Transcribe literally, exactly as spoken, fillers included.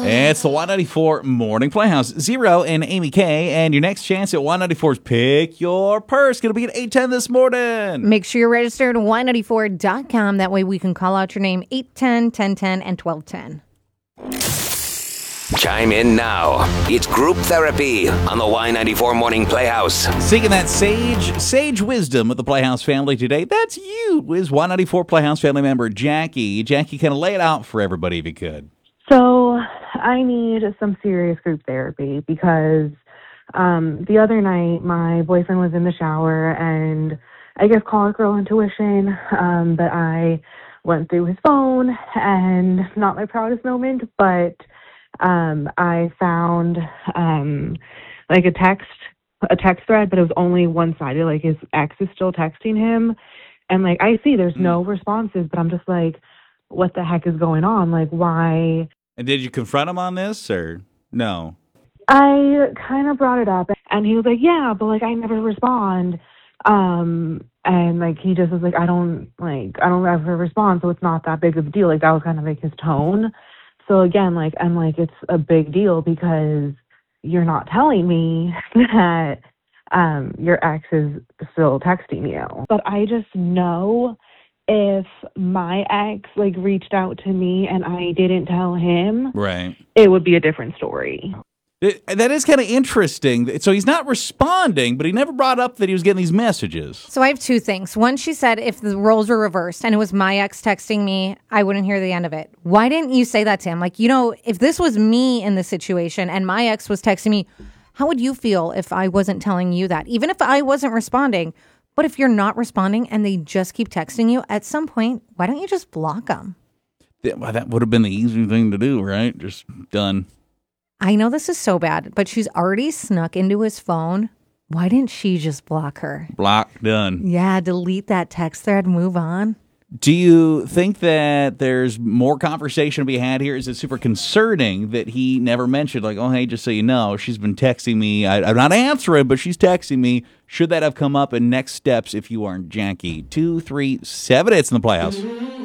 It's the Y ninety-four Morning Playhouse. Zero and Amy K. And your next chance at Y ninety-four's Pick Your Purse. Going to be at eight ten this morning. Make sure you're registered at Y ninety-four dot com. That way we can call out your name eight ten, ten ten, and twelve ten. Chime in now. It's Group Therapy on the Y ninety-four Morning Playhouse. Seeking that sage, sage wisdom with the Playhouse family today. That's you, is Y ninety-four Playhouse family member Jackie. Jackie, kind of lay it out for everybody if you could. So I need some serious group therapy because um, the other night my boyfriend was in the shower and I guess call it girl intuition, um, but I went through his phone and not my proudest moment, but um, I found um, like a text, a text thread, but it was only one-sided. Like his ex is still texting him, and like I see there's no responses, but I'm just like, what the heck is going on? Like, why? And did you confront him on this, or no? I kind of brought it up, and he was like, yeah, but, like, I never respond. Um, and, like, he just was like, I don't, like, I don't ever respond, so it's not that big of a deal. Like, that was kind of, like, his tone. So, again, like, I'm like, it's a big deal because you're not telling me that um, your ex is still texting you. But I just know if my ex like reached out to me and I didn't tell him, right, it would be a different story. It, that is kind of interesting. So he's not responding, but he never brought up that he was getting these messages. So I have two things. One, she said if the roles were reversed and it was my ex texting me, I wouldn't hear the end of it. Why didn't you say that to him? Like, you know, if this was me in the situation and my ex was texting me, how would you feel if I wasn't telling you that? Even if I wasn't responding. But if you're not responding and they just keep texting you, at some point, why don't you just block them? Yeah, well, that would have been the easy thing to do, right? Just done. I know this is so bad, but she's already snuck into his phone. Why didn't she just block her? Block, done. Yeah, delete that text thread, move on. Do you think that there's more conversation to be had here? Is it super concerning that he never mentioned, like, oh, hey, just so you know, she's been texting me. I, I'm not answering, but she's texting me. Should that have come up in next steps if you aren't Jackie? Two, three, seven, it's in the Playhouse.